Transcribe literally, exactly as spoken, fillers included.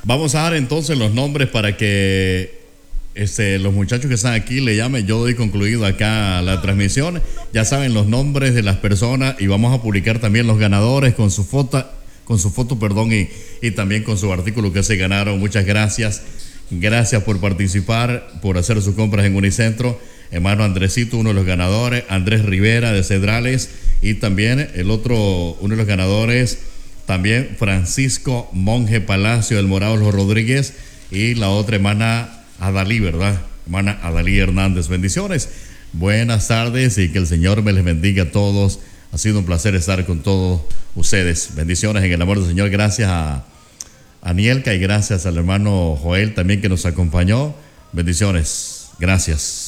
Vamos a dar entonces los nombres para que este, los muchachos que están aquí le llamen. Yo doy concluido acá la transmisión. Ya saben los nombres de las personas y vamos a publicar también los ganadores con su foto, con su foto, perdón, y, y también con su artículo que se ganaron. Muchas gracias. Gracias por participar, por hacer sus compras en Unicentro. Hermano Andresito, uno de los ganadores. Andrés Rivera de Cedrales. Y también el otro, uno de los ganadores, también Francisco Monje Palacio del Morado Los Rodríguez. Y la otra hermana Adalí, ¿verdad? Hermana Adalí Hernández. Bendiciones. Buenas tardes y que el Señor me les bendiga a todos. Ha sido un placer estar con todos ustedes. Bendiciones en el amor del Señor. Gracias a Anielka y gracias al hermano Joel también que nos acompañó. Bendiciones. Gracias.